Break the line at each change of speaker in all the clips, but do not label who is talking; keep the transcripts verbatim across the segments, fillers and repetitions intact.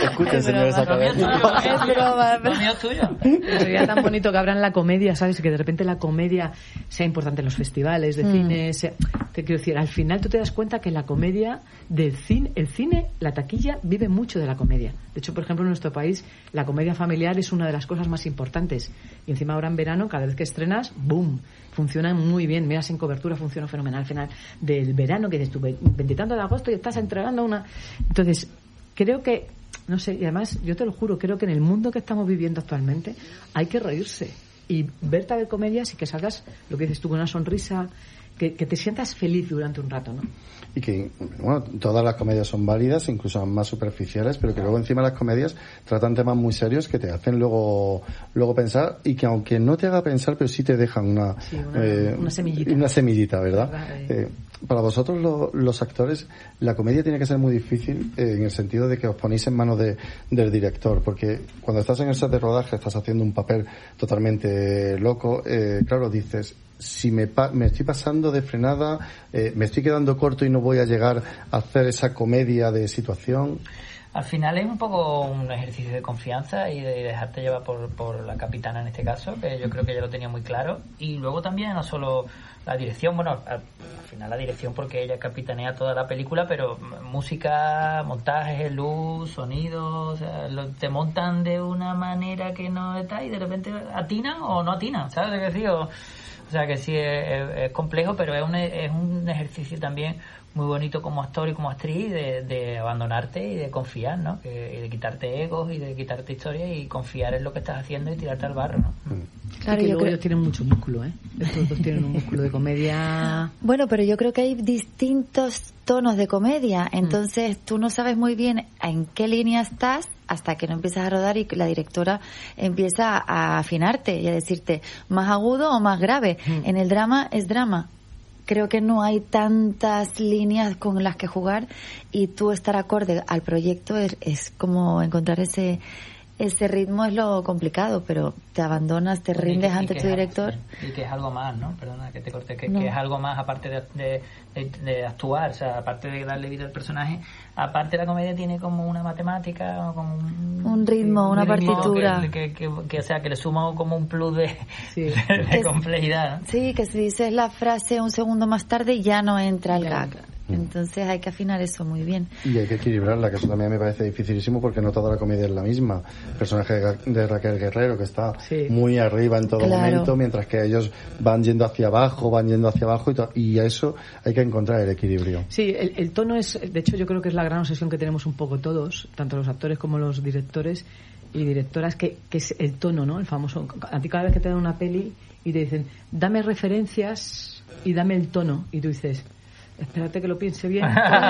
Escuchen, señores académicos.
Es broma,
Lo mío es tuyo.
Pero sería tan bonito que abran la comedia, ¿sabes? Que de repente la comedia sea importante en los festivales de mm. cine. Sea... Te quiero decir, al final tú te das cuenta que la comedia del cine, el cine, la taquilla, vive mucho de la comedia. De hecho, por ejemplo, en nuestro país, la comedia familiar es una de las cosas más importantes. Y encima ahora en verano, cada vez que estrenas, ¡boom! Funcionan muy bien. Mira, sin cobertura funciona fenomenal. Al final del verano, que dices tú, veintitantos de agosto y estás entregando una... Entonces, creo que, no sé, y además, yo te lo juro, creo que en el mundo que estamos viviendo actualmente hay que reírse. Y verte a ver comedias y que salgas, lo que dices tú, con una sonrisa, que, que te sientas feliz durante un rato, ¿no?
Y que, bueno, todas las comedias son válidas, incluso más superficiales, pero que luego encima las comedias tratan temas muy serios que te hacen luego luego pensar, y que aunque no te haga pensar, pero sí te dejan una
sí, una,
eh,
una semillita.
Una semillita, ¿verdad?
¿verdad? Eh.
Eh, para vosotros lo, los actores, la comedia tiene que ser muy difícil eh, en el sentido de que os ponéis en manos de, del director, porque cuando estás en el set de rodaje estás haciendo un papel totalmente loco, eh, claro, dices, si me, pa- me estoy pasando de frenada, eh, me estoy quedando corto y no voy a llegar a hacer esa comedia de situación.
Al final es un poco un ejercicio de confianza y de dejarte llevar por, por la capitana en este caso, que yo creo que ella lo tenía muy claro. Y luego también no solo la dirección, bueno, al, al final la dirección porque ella capitanea toda la película, pero música, montaje, luz, sonido, o sea, lo, te montan de una manera que no está y de repente atinan o no atinan, ¿sabes? Es decir, o, o sea que sí es, es, es complejo, pero es un, es un ejercicio también muy bonito como actor y como actriz de, de abandonarte y de confiar, ¿no? Que, y de quitarte egos y de quitarte historias y confiar en lo que estás haciendo y tirarte al barro, ¿no?
Claro, y que yo luego creo... ellos tienen mucho músculo, ¿eh? Estos dos tienen un músculo de comedia.
Bueno, pero yo creo que hay distintos tonos de comedia, entonces mm. tú no sabes muy bien en qué línea estás hasta que no empiezas a rodar y la directora empieza a afinarte y a decirte más agudo o más grave. Mm. En el drama es drama. Creo que no hay tantas líneas con las que jugar y tú estar acorde al proyecto es, es como encontrar ese ese ritmo es lo complicado, pero te abandonas, te rindes ante tu director.
Y que es algo más, ¿no? Perdona que te corte, que,
no.
que es algo más aparte de, de, de, de actuar, o sea, aparte de darle vida al personaje, aparte la comedia tiene como una matemática, como un,
un ritmo, un una ritmo partitura.
Que, que, que, que, o sea, que le suma como un plus de, sí. de, de que, complejidad, ¿no?
Sí, que si dices la frase un segundo más tarde ya no entra el gag. Entonces hay que afinar eso muy bien.
Y hay que equilibrarla, que eso también me parece dificilísimo porque no toda la comedia es la misma. El personaje de Raquel Guerrero, que está sí. muy arriba en todo claro. momento, mientras que ellos van yendo hacia abajo, van yendo hacia abajo, y, to- y a eso hay que encontrar el equilibrio.
Sí, el, el tono es, de hecho yo creo que es la gran obsesión que tenemos un poco todos, tanto los actores como los directores y directoras, que, que es el tono, ¿no? El famoso, a ti cada vez que te dan una peli y te dicen, dame referencias y dame el tono, y tú dices... Espérate que lo piense bien.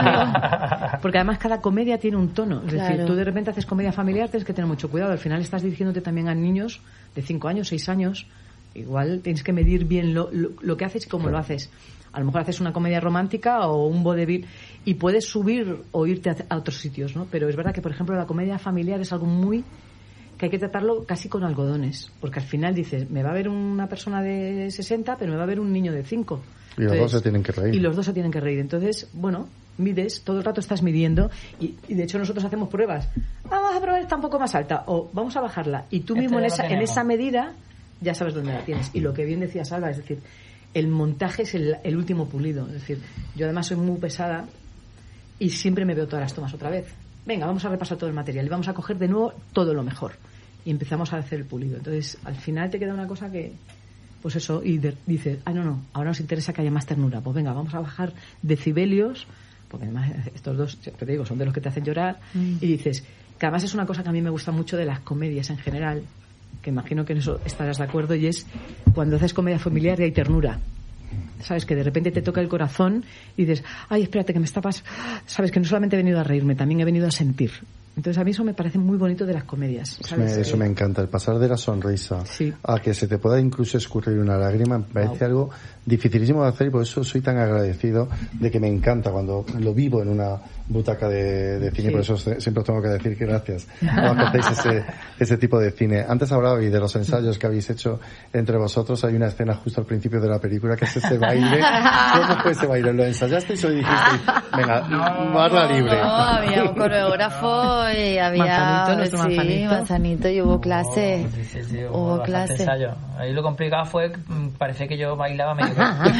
Porque además cada comedia tiene un tono. Es claro. decir, tú de repente haces comedia familiar, tienes que tener mucho cuidado. Al final estás dirigiéndote también a niños de cinco años, seis años. Igual tienes que medir bien lo, lo, lo que haces y cómo claro. lo haces. A lo mejor haces una comedia romántica o un vodevil y puedes subir o irte a, a otros sitios, ¿no? Pero es verdad que, por ejemplo, la comedia familiar es algo muy... que hay que tratarlo casi con algodones. Porque al final dices, me va a ver una persona de sesenta, pero me va a ver un niño de cinco.
Y los Entonces, dos se tienen que reír.
Y los dos se tienen que reír. Entonces, bueno, mides, todo el rato estás midiendo y, y de hecho nosotros hacemos pruebas. Vamos a probar esta un poco más alta o vamos a bajarla. Y tú mismo en esa, en esa medida ya sabes dónde la tienes. Y lo que bien decía Salva, es decir, el montaje es el, el último pulido. Es decir, yo además soy muy pesada y siempre me veo todas las tomas otra vez. Venga, vamos a repasar todo el material y vamos a coger de nuevo todo lo mejor. Y empezamos a hacer el pulido. Entonces, al final te queda una cosa que... Pues eso, y de, dices, ah, no, no, ahora nos interesa que haya más ternura. Pues venga, vamos a bajar decibelios, porque además estos dos, te digo, son de los que te hacen llorar, mm. y dices, que además es una cosa que a mí me gusta mucho de las comedias en general, que imagino que en eso estarás de acuerdo, y es cuando haces comedia familiar y hay ternura. ¿Sabes? Que de repente te toca el corazón y dices, ay, espérate, que me está pasando. Sabes que no solamente he venido a reírme, también he venido a sentir. Entonces a mí eso me parece muy bonito de las comedias, ¿sabes?
Me, eso me encanta, el pasar de la sonrisa
sí.
a que se te pueda incluso escurrir una lágrima, me parece wow. algo dificilísimo de hacer, y por eso soy tan agradecido de que me encanta cuando lo vivo en una butaca de, de cine, sí. por eso siempre os tengo que decir que gracias cuando hacéis ese, ese tipo de cine. Antes hablabais de los ensayos que habéis hecho entre vosotros, hay una escena justo al principio de la película que es ese baile. ¿Cómo fue ese baile? ¿Lo ensayasteis o dijisteis, venga, no, barra libre?
No, había un coreógrafo y había
Manzanito, nuestro
sí,
Manzanito.
Manzanito y hubo clases.
Oh, sí, sí, sí, hubo,
hubo
bastante
clases.
ensayo. Ahí lo complicado fue, parece que yo bailaba medio.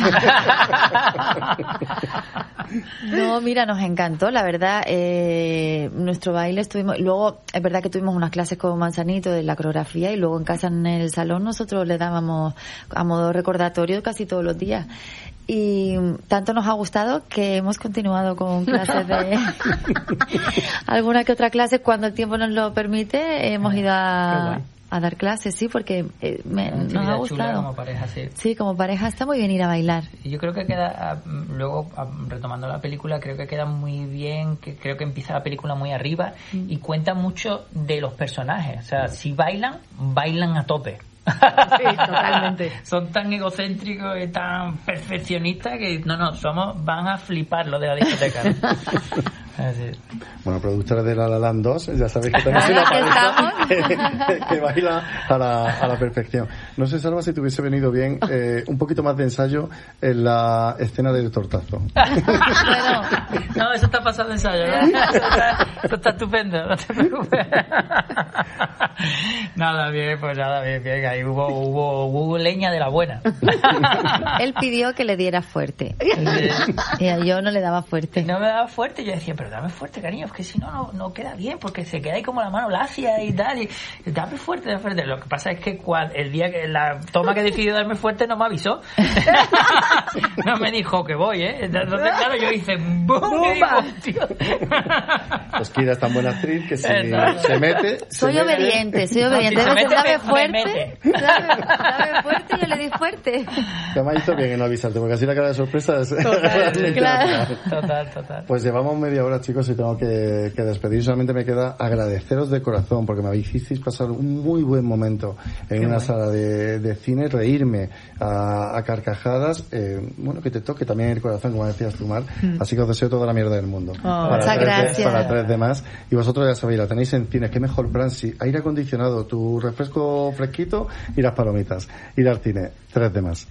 No, mira, nos encantó, la verdad. Eh, nuestro baile estuvimos. Luego, es verdad que tuvimos unas clases con Manzanito de la coreografía y luego en casa en el salón nosotros le dábamos a modo recordatorio casi todos los días. Y tanto nos ha gustado que hemos continuado con clases de alguna que otra clase cuando el tiempo nos lo permite. Hemos ido a, a dar clases, sí, porque eh, me, nos ha gustado.
Como pareja, sí.
Sí, como pareja está muy bien ir a bailar.
Y yo creo que queda, luego retomando la película, creo que queda muy bien, que creo que empieza la película muy arriba mm. y cuenta mucho de los personajes. O sea, si bailan, bailan a tope.
Sí, totalmente.
Son tan egocéntricos y tan perfeccionistas que no, no, somos, van a flipar lo de la discoteca. Así.
Bueno, productores de La La Land dos, ya sabéis que tenemos una pareja que, que baila a la, a la perfección. No sé, Salva, si te hubiese venido bien eh, un poquito más de ensayo en la escena del tortazo.
Bueno, no, eso está pasado de ensayo, ¿no? Eso está, eso está estupendo, no te preocupes. Nada, bien, pues nada, bien, bien. Ahí hubo, hubo, hubo leña de la buena.
Él pidió que le diera fuerte. Sí. Y yo no le daba fuerte.
No me daba fuerte, yo decía, pero dame fuerte, cariño, es que si no, no, no queda bien, porque se queda ahí como la mano lacia y tal, y dame fuerte, dame fuerte. Lo que pasa es que cuando, el día que la toma que decidió darme fuerte no me avisó. No me dijo que voy, ¿eh? Entonces, claro, yo hice ¡bum! Y digo, tío.
Pues Kira es tan buena actriz que si se mete...
Soy
se
obediente,
mete.
soy obediente.
No, si
Entonces,
mete,
dame
me,
fuerte,
me
dame, dame fuerte y yo le di fuerte.
Que me ha hizo bien en no avisarte, porque así la cara de sorpresa es...
Total, claro.
Total, total.
Pues llevamos media hora, chicos, y tengo que, que despedir. Solamente me queda agradeceros de corazón, porque me hicisteis pasar un muy buen momento en Qué una bueno. sala de, de cine, reírme a, a carcajadas, eh, bueno, que te toque también el corazón, como decías tú, Mar. Mm. Así que os deseo toda la mierda del mundo.
Oh, para muchas gracias.
De, para tres demás. Y vosotros ya sabéis, la tenéis en cine. Qué mejor plan, si aire acondicionado, tu refresco fresquito y las palomitas. Ir al cine. Tres demás.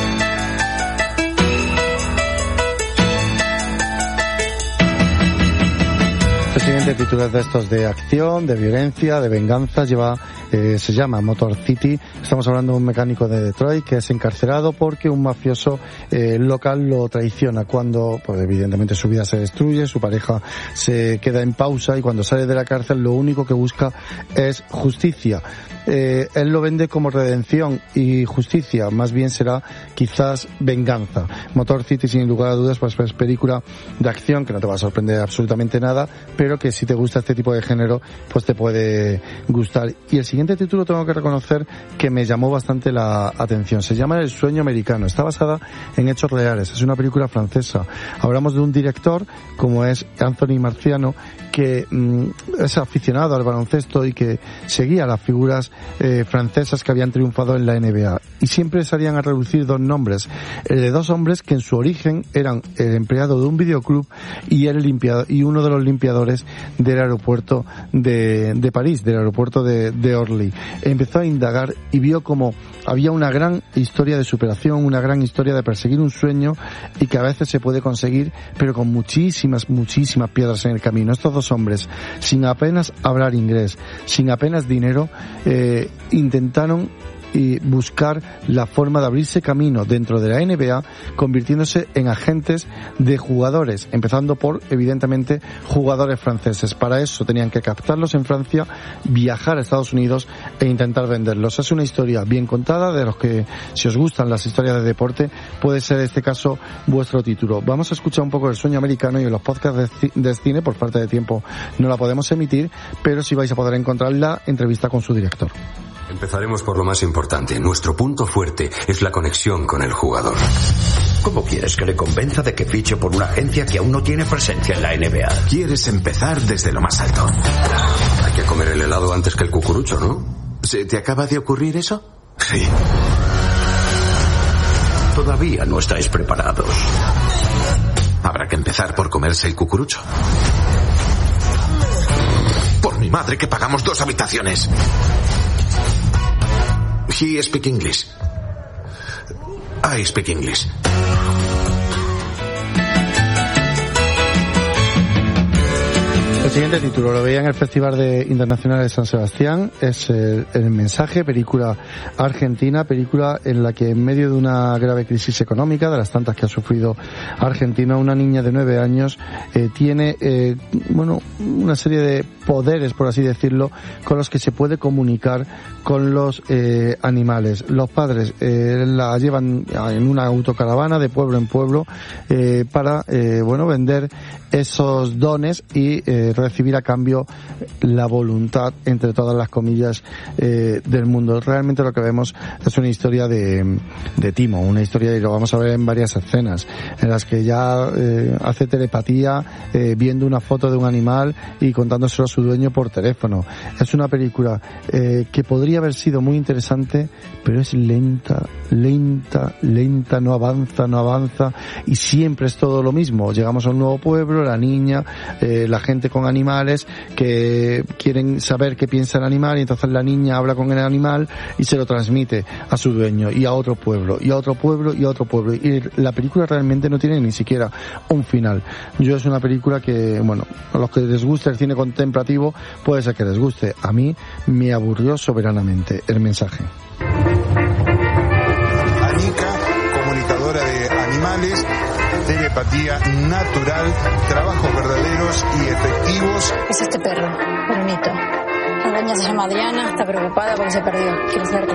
El siguiente título es de estos de acción, de violencia, de venganza, lleva, eh, se llama Motor City. Estamos hablando de un mecánico de Detroit que es encarcelado porque un mafioso eh, local lo traiciona cuando, pues evidentemente su vida se destruye, su pareja se queda en pausa y cuando sale de la cárcel lo único que busca es justicia. Eh, él lo vende como redención y justicia, más bien será quizás venganza. Motor City, sin lugar a dudas, pues es película de acción que no te va a sorprender absolutamente nada, pero que si te gusta este tipo de género, pues te puede gustar. Y el siguiente título tengo que reconocer que me llamó bastante la atención. Se llama El sueño americano. Está basada en hechos reales. Es una película francesa. Hablamos de un director como es Anthony Marciano, que mmm, es aficionado al baloncesto y que seguía las figuras eh, francesas que habían triunfado en la N B A. Y siempre salían a relucir dos nombres. El de dos hombres que en su origen eran el empleado de un videoclub y el limpiador, y uno de los limpiadores del aeropuerto de, de París, del aeropuerto de, de Orly. Empezó a indagar y vio como había una gran historia de superación, una gran historia de perseguir un sueño y que a veces se puede conseguir, pero con muchísimas, muchísimas piedras en el camino. Estos dos hombres, sin apenas hablar inglés, sin apenas dinero, eh, intentaron y buscar la forma de abrirse camino dentro de la N B A, convirtiéndose en agentes de jugadores, empezando por, evidentemente, jugadores franceses. Para eso tenían que captarlos en Francia, viajar a Estados Unidos e intentar venderlos. Es una historia bien contada, de los que, si os gustan las historias de deporte, puede ser este caso vuestro título. Vamos a escuchar un poco El sueño americano, y en los podcasts de, de cine, por falta de tiempo, no la podemos emitir, pero sí vais a poder encontrar la entrevista con su director.
Empezaremos por lo más importante. Nuestro punto fuerte es la conexión con el jugador.
¿Cómo quieres que le convenza de que fiche por una agencia que aún no tiene presencia en la N B A?
Quieres empezar desde lo más alto.
Hay que comer el helado antes que el cucurucho, ¿no?
¿Se te acaba de ocurrir eso?
Sí. Todavía no estáis preparados.
Habrá que empezar por comerse el cucurucho. Por mi madre que pagamos dos habitaciones. He speak English. I speak English.
El siguiente título lo veía en el Festival de Internacional de San Sebastián, es el, el mensaje, película argentina, película en la que en medio de una grave crisis económica, de las tantas que ha sufrido Argentina, una niña de nueve años eh, tiene eh, bueno una serie de poderes, por así decirlo, con los que se puede comunicar con los eh, animales. Los padres eh, la llevan en una autocaravana de pueblo en pueblo eh, para eh, bueno vender esos dones y eh, recibir a cambio la voluntad, entre todas las comillas, eh, del mundo. Realmente lo que vemos es una historia de, de timo, una historia, y lo vamos a ver en varias escenas, en las que ya eh, hace telepatía eh, viendo una foto de un animal y contándoselo a su dueño por teléfono. Es una película eh, que podría haber sido muy interesante, pero es lenta, lenta, lenta, no avanza, no avanza, y siempre es todo lo mismo. Llegamos a un nuevo pueblo, la niña, eh, la gente con animales que quieren saber qué piensa el animal, y entonces la niña habla con el animal y se lo transmite a su dueño y a otro pueblo y a otro pueblo y a otro pueblo, y la película realmente no tiene ni siquiera un final. Yo es una película que, bueno, a los que les gusta el cine contemplativo puede ser que les guste. A mí me aburrió soberanamente. El mensaje.
Anika, comunicadora de animales, telepatía natural, trabajos verdaderos y efectivos.
Es este perro, Brunito. La dueña se llama Adriana, está preocupada porque se perdió. Quiere saber cómo